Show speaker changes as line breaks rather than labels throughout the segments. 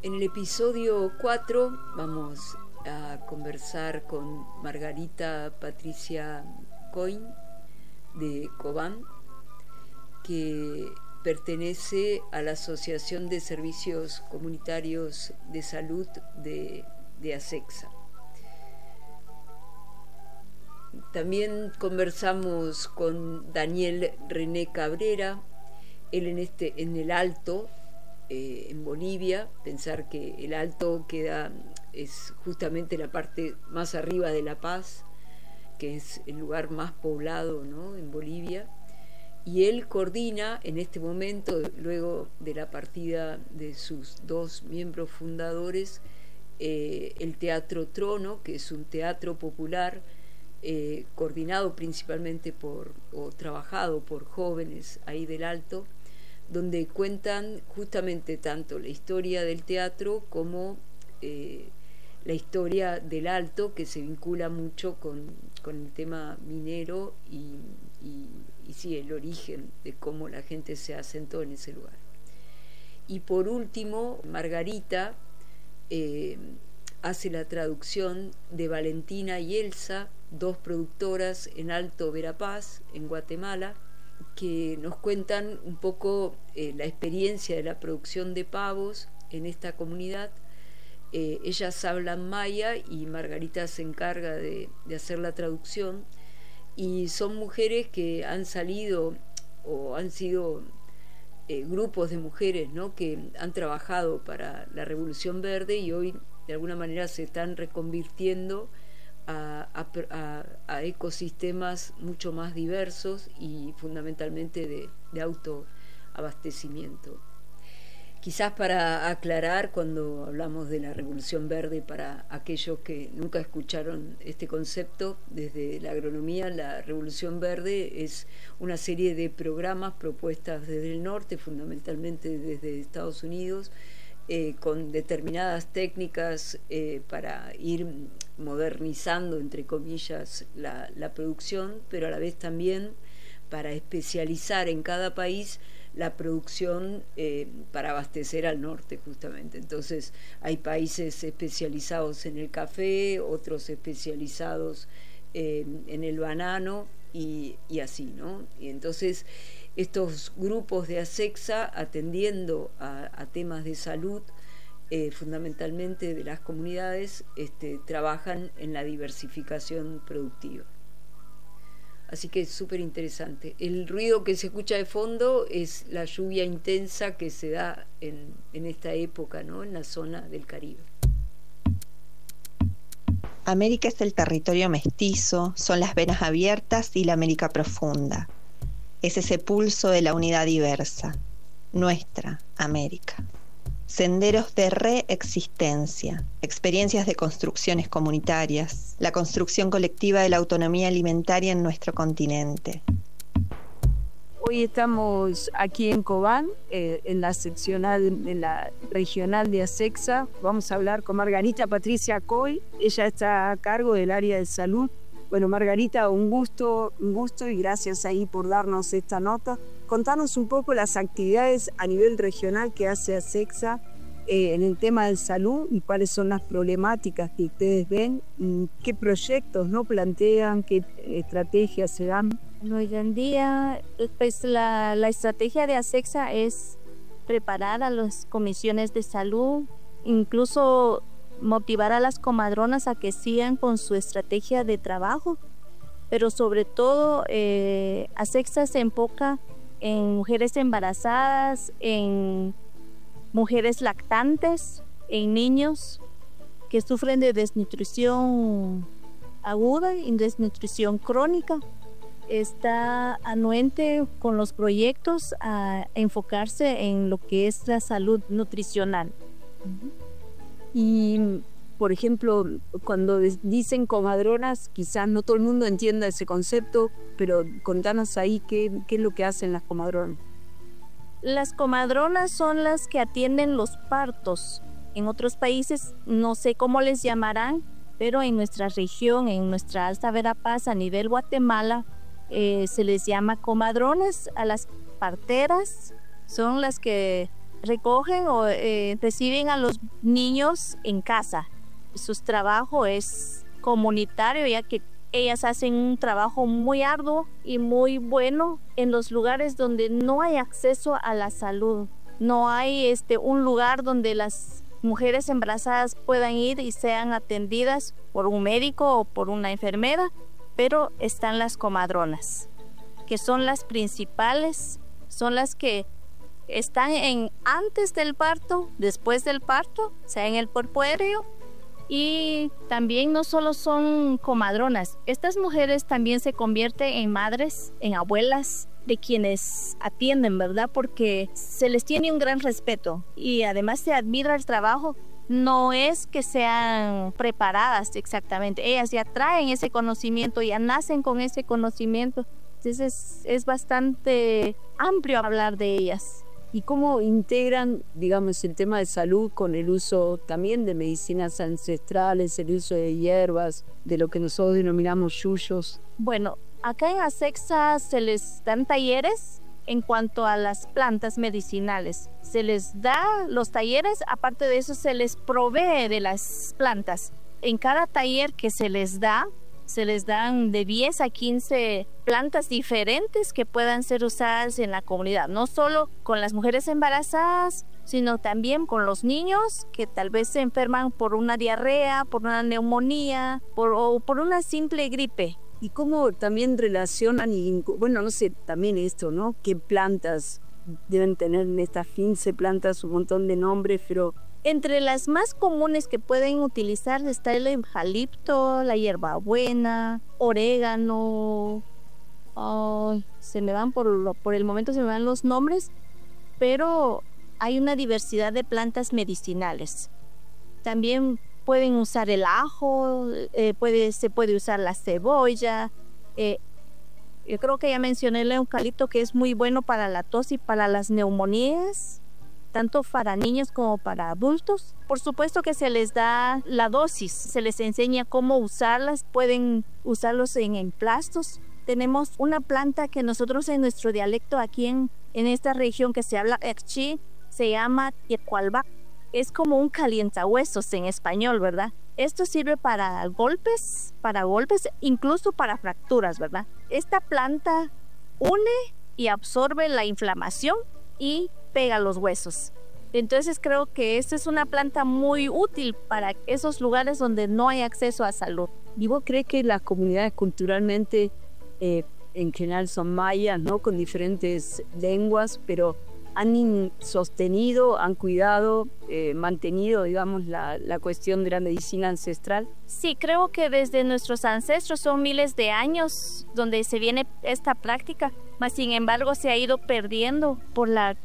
En el episodio 4 vamos a conversar con Margarita Patricia Coin de Cobán, que pertenece a la Asociación de Servicios Comunitarios de Salud de ASECSA. También conversamos con Daniel René Cabrera, él en el Alto, en Bolivia. Pensar que el Alto es justamente la parte más arriba de La Paz, que es el lugar más poblado, ¿no?, en Bolivia. Y él coordina en este momento, luego de la partida de sus dos miembros fundadores, el Teatro Trono, que es un teatro popular coordinado principalmente o trabajado por jóvenes ahí del Alto, donde cuentan justamente tanto la historia del teatro como la historia del Alto, que se vincula mucho con el tema minero y sí, el origen de cómo la gente se asentó en ese lugar. Y por último, Margarita hace la traducción de Valentina y Elsa, dos productoras en Alto Verapaz, en Guatemala, que nos cuentan un poco la experiencia de la producción de pavos en esta comunidad. Ellas hablan maya y Margarita se encarga de hacer la traducción, y son mujeres que han salido o han sido grupos de mujeres, ¿no?, que han trabajado para la Revolución Verde y hoy de alguna manera se están reconvirtiendo a ecosistemas mucho más diversos y fundamentalmente de autoabastecimiento. Quizás para aclarar, cuando hablamos de la Revolución Verde, para aquellos que nunca escucharon este concepto, desde la agronomía, la Revolución Verde es una serie de programas propuestas desde el norte, fundamentalmente desde Estados Unidos, con determinadas técnicas para ir modernizando, entre comillas, la producción, pero a la vez también para especializar en cada país la producción para abastecer al norte, justamente. Entonces hay países especializados en el café, otros especializados en el banano y así, ¿no? Y entonces estos grupos de ASECSA, atendiendo a temas de salud, fundamentalmente de las comunidades, trabajan en la diversificación productiva. Así que es súper interesante. El ruido que se escucha de fondo es la lluvia intensa que se da en esta época, ¿no?, en la zona del Caribe.
América es el territorio mestizo, son las venas abiertas y la América profunda. Es ese pulso de la unidad diversa, nuestra América. Senderos de reexistencia, experiencias de construcciones comunitarias, la construcción colectiva de la autonomía alimentaria en nuestro continente.
Hoy estamos aquí en Cobán, en la regional de ASECSA. Vamos a hablar con Margarita Patricia Coy. Ella está a cargo del área de salud. Bueno, Margarita, un gusto y gracias ahí por darnos esta nota. Contanos un poco las actividades a nivel regional que hace ASECSA en el tema de salud y cuáles son las problemáticas que ustedes ven, qué proyectos no plantean, qué estrategias se dan.
Hoy en día, pues la estrategia de ASECSA es preparar a las comisiones de salud, incluso motivar a las comadronas a que sigan con su estrategia de trabajo, pero sobre todo ASECSA se enfoca en mujeres embarazadas, en mujeres lactantes, en niños que sufren de desnutrición aguda y desnutrición crónica. Está anuente con los proyectos a enfocarse en lo que es la salud nutricional.
Y, por ejemplo, cuando dicen comadronas, quizás no todo el mundo entienda ese concepto, pero contanos ahí qué es lo que hacen las comadronas.
Las comadronas son las que atienden los partos. En otros países no sé cómo les llamarán, pero en nuestra región, en nuestra Alta Verapaz, a nivel Guatemala, se les llama comadronas. A las parteras son las que recogen o reciben a los niños en casa. Su trabajo es comunitario, ya que ellas hacen un trabajo muy arduo y muy bueno en los lugares donde no hay acceso a la salud. No hay un lugar donde las mujeres embarazadas puedan ir y sean atendidas por un médico o por una enfermera, pero están las comadronas, que son las principales, son las que están antes del parto, después del parto, o sea, en el puerperio. Y también no solo son comadronas, estas mujeres también se convierten en madres, en abuelas de quienes atienden, ¿verdad? Porque se les tiene un gran respeto y además se admira el trabajo. No es que sean preparadas exactamente, ellas ya traen ese conocimiento, ya nacen con ese conocimiento. Entonces es bastante amplio hablar de ellas.
¿Y cómo integran, digamos, el tema de salud con el uso también de medicinas ancestrales, el uso de hierbas, de lo que nosotros denominamos yuyos?
Bueno, acá en ASECSA se les dan talleres en cuanto a las plantas medicinales. Se les da los talleres, aparte de eso se les provee de las plantas. En cada taller que se les dan de 10 a 15 plantas diferentes que puedan ser usadas en la comunidad, no solo con las mujeres embarazadas, sino también con los niños que tal vez se enferman por una diarrea, por una neumonía o por una simple gripe.
¿Y cómo también relacionan, bueno, no sé, también esto, ¿no? ¿Qué plantas deben tener en estas 15 plantas? Un montón de nombres, pero...
Entre las más comunes que pueden utilizar está el eucalipto, la hierbabuena, orégano. Se me van por el momento, se me van los nombres, pero hay una diversidad de plantas medicinales. También pueden usar el ajo, se puede usar la cebolla. Yo creo que ya mencioné el eucalipto, que es muy bueno para la tos y para las neumonías, tanto para niños como para adultos. Por supuesto que se les da la dosis, se les enseña cómo usarlas, pueden usarlos en emplastos. Tenemos una planta que nosotros en nuestro dialecto aquí en esta región que se habla Ekchi, se llama Tiecualbac. Es como un calientahuesos en español, ¿verdad? Esto sirve para golpes, incluso para fracturas, ¿verdad? Esta planta une y absorbe la inflamación y pega los huesos. Entonces creo que esta es una planta muy útil para esos lugares donde no hay acceso a salud.
¿Y vos crees que las comunidades culturalmente en general son mayas, ¿no? Con diferentes lenguas, pero han sostenido, han cuidado, mantenido, digamos, la cuestión de la medicina ancestral?
Sí, creo que desde nuestros ancestros son miles de años donde se viene esta práctica, mas sin embargo se ha ido perdiendo por la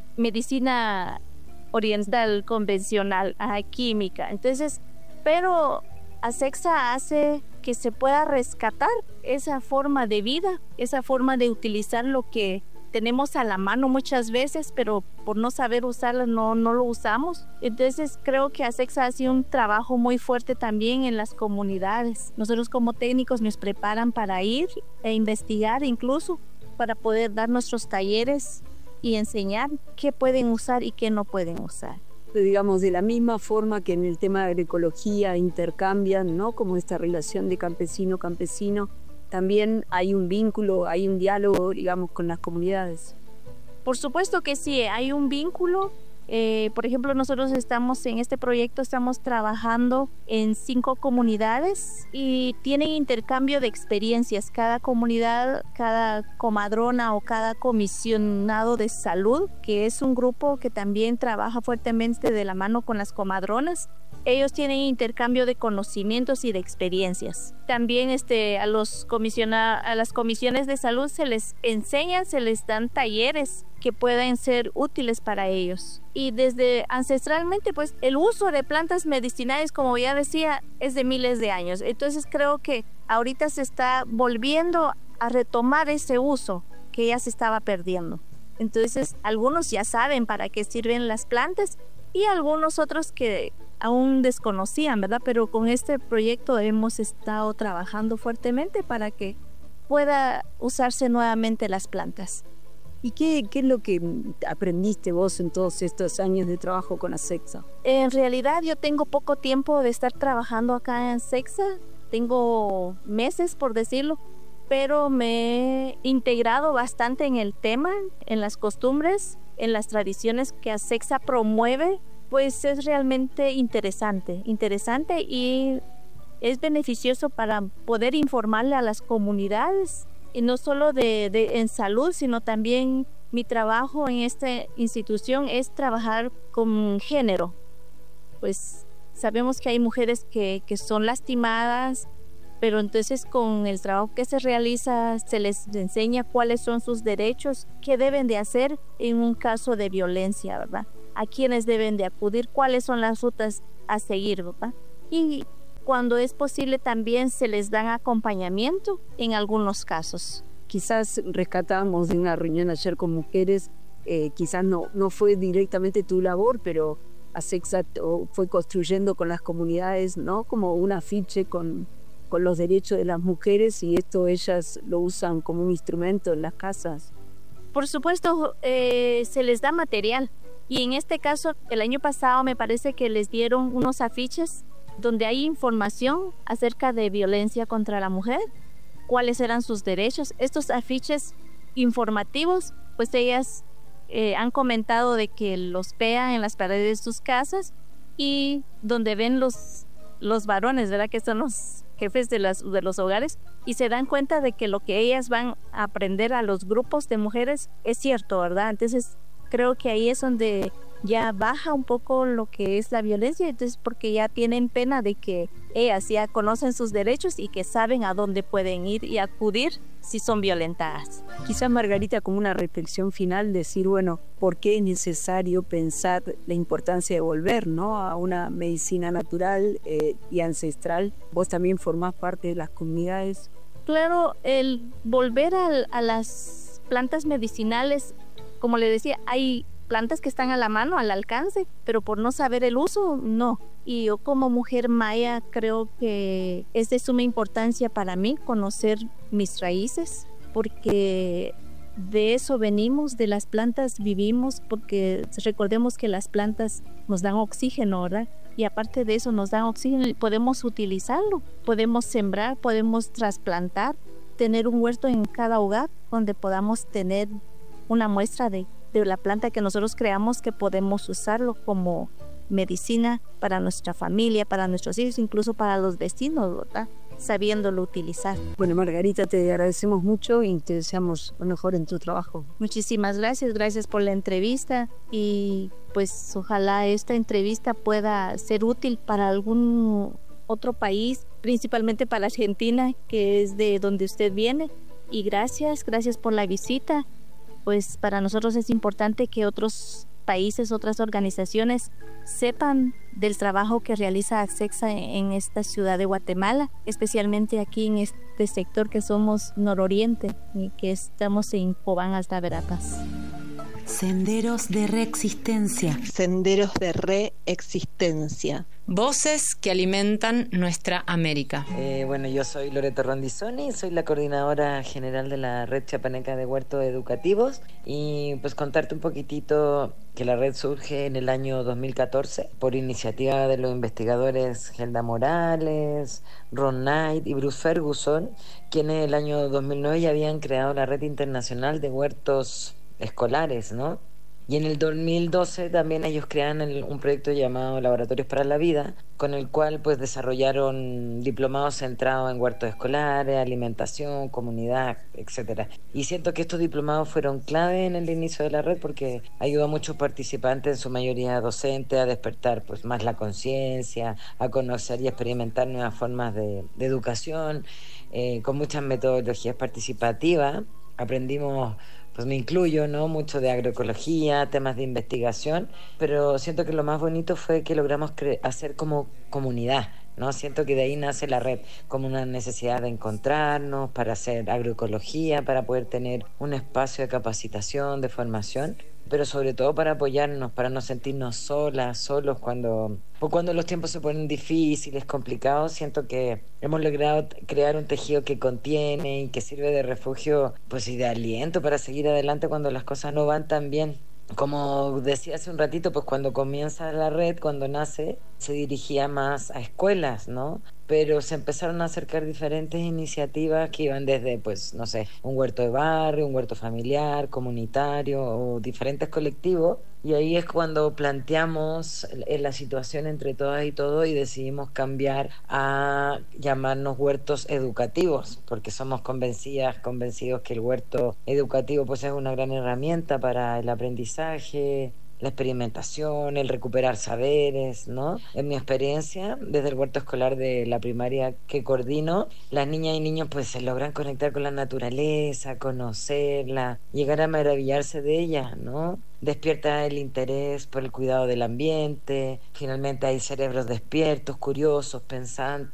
medicina oriental convencional, química. Entonces, pero ASECSA hace que se pueda rescatar esa forma de vida, esa forma de utilizar lo que tenemos a la mano muchas veces, pero por no saber usarlo no lo usamos. Entonces creo que ASECSA hace un trabajo muy fuerte también en las comunidades. Nosotros como técnicos nos preparan para ir e investigar, incluso para poder dar nuestros talleres y enseñar qué pueden usar y qué no pueden usar.
Digamos, de la misma forma que en el tema de agroecología intercambian, ¿no? Como esta relación de campesino-campesino, también hay un vínculo, hay un diálogo, digamos, con las comunidades.
Por supuesto que sí, hay un vínculo. Por ejemplo, nosotros estamos en este proyecto, estamos trabajando en 5 comunidades y tienen intercambio de experiencias. Cada comunidad, cada comadrona o cada comisionado de salud, que es un grupo que también trabaja fuertemente de la mano con las comadronas, ellos tienen intercambio de conocimientos y de experiencias. También a las comisiones de salud se les enseña, se les dan talleres que pueden ser útiles para ellos. Y desde ancestralmente, pues el uso de plantas medicinales, como ya decía, es de miles de años. Entonces creo que ahorita se está volviendo a retomar ese uso que ya se estaba perdiendo. Entonces algunos ya saben para qué sirven las plantas y algunos otros que aún desconocían, ¿verdad? Pero con este proyecto hemos estado trabajando fuertemente para que pueda usarse nuevamente las plantas.
¿Y qué es lo que aprendiste vos en todos estos años de trabajo con ASECSA?
En realidad yo tengo poco tiempo de estar trabajando acá en ASECSA, tengo meses por decirlo, pero me he integrado bastante en el tema, en las costumbres, en las tradiciones que ASECSA promueve, pues es realmente interesante y es beneficioso para poder informarle a las comunidades, y no solo en salud, sino también mi trabajo en esta institución es trabajar con género. Pues sabemos que hay mujeres que son lastimadas, pero entonces con el trabajo que se realiza se les enseña cuáles son sus derechos, qué deben de hacer en un caso de violencia, ¿verdad? A quiénes deben de acudir, cuáles son las rutas a seguir, ¿verdad? Y cuando es posible también se les da acompañamiento en algunos casos.
Quizás rescatamos de una reunión ayer con mujeres, quizás no fue directamente tu labor, pero ASECSA fue construyendo con las comunidades, ¿no? Como un afiche con los derechos de las mujeres, y esto ellas lo usan como un instrumento en las casas.
Por supuesto, se les da material, y en este caso el año pasado me parece que les dieron unos afiches donde hay información acerca de violencia contra la mujer, cuáles eran sus derechos. Estos afiches informativos, pues ellas han comentado de que los vean en las paredes de sus casas, y donde ven los varones, ¿verdad?, que son los jefes de los hogares, y se dan cuenta de que lo que ellas van a aprender a los grupos de mujeres es cierto, ¿verdad? Entonces creo que ahí es donde ya baja un poco lo que es la violencia, entonces porque ya tienen pena de que ellas ya conocen sus derechos y que saben a dónde pueden ir y acudir si son violentadas.
Quizás, Margarita, como una reflexión final, decir, bueno, ¿por qué es necesario pensar la importancia de volver, ¿no?, a una medicina natural y ancestral? Vos también formás parte de las comunidades.
Claro, el volver a las plantas medicinales, como le decía, hay plantas que están a la mano, al alcance, pero por no saber el uso, no. Y yo como mujer maya creo que es de suma importancia para mí conocer mis raíces, porque de eso venimos, de las plantas vivimos, porque recordemos que las plantas nos dan oxígeno, ¿verdad? Y aparte de eso nos dan oxígeno y podemos utilizarlo, podemos sembrar, podemos trasplantar, tener un huerto en cada hogar donde podamos tener una muestra de la planta que nosotros creamos, que podemos usarlo como medicina para nuestra familia, para nuestros hijos, incluso para los vecinos, ¿verdad?, sabiéndolo utilizar.
Bueno, Margarita, te agradecemos mucho y te deseamos lo mejor en tu trabajo.
Muchísimas gracias por la entrevista, y pues ojalá esta entrevista pueda ser útil para algún otro país, principalmente para Argentina, que es de donde usted viene, y gracias por la visita. Pues para nosotros es importante que otros países, otras organizaciones sepan del trabajo que realiza ASECSA en esta ciudad de Guatemala, especialmente aquí en este sector que somos nororiente y que estamos en Cobán hasta Verapaz.
Senderos de reexistencia.
Senderos de reexistencia.
Voces que alimentan nuestra América.
Bueno, yo soy Loreto Rondizoni, soy la coordinadora general de la Red Chiapaneca de Huertos Educativos, y pues contarte un poquitito que la red surge en el año 2014 por iniciativa de los investigadores Gelda Morales, Ron Knight y Bruce Ferguson, quienes en el año 2009 ya habían creado la Red Internacional de Huertos Escolares, ¿no? Y en el 2012 también ellos crearon un proyecto llamado Laboratorios para la Vida, con el cual pues desarrollaron diplomados centrados en huertos escolares, alimentación, comunidad, etcétera. Y siento que estos diplomados fueron clave en el inicio de la red, porque ayudó a muchos participantes, en su mayoría docentes, a despertar pues más la conciencia, a conocer y experimentar nuevas formas de educación, con muchas metodologías participativas. Aprendimos, pues me incluyo, ¿no?, mucho de agroecología, temas de investigación, pero siento que lo más bonito fue que logramos hacer como comunidad, ¿no? Siento que de ahí nace la red, como una necesidad de encontrarnos para hacer agroecología, para poder tener un espacio de capacitación, de formación. pero sobre todo para apoyarnos, para no sentirnos solos cuando los tiempos se ponen difíciles, complicados. Siento que hemos logrado crear un tejido que contiene y que sirve de refugio, pues, y de aliento para seguir adelante cuando las cosas no van tan bien. Como decía hace un ratito, pues cuando comienza la red, cuando nace, se dirigía más a escuelas, ¿no? Pero se empezaron a acercar diferentes iniciativas que iban desde, pues, no sé, un huerto de barrio, un huerto familiar, comunitario o diferentes colectivos. Y ahí es cuando planteamos la situación entre todas y todos y decidimos cambiar a llamarnos huertos educativos, porque somos convencidos que el huerto educativo pues es una gran herramienta para el aprendizaje, la experimentación, el recuperar saberes, ¿no? En mi experiencia, desde el huerto escolar de la primaria que coordino, las niñas y niños pues se logran conectar con la naturaleza, conocerla, llegar a maravillarse de ella, ¿no? Despierta el interés por el cuidado del ambiente, finalmente hay cerebros despiertos, curiosos, pensantes,